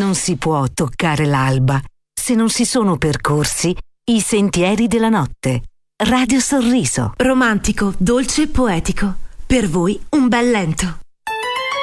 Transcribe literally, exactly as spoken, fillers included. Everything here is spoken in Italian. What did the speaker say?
Non si può toccare l'alba se non si sono percorsi i sentieri della notte. Radio Sorriso. Romantico, dolce e poetico. Per voi un bel lento.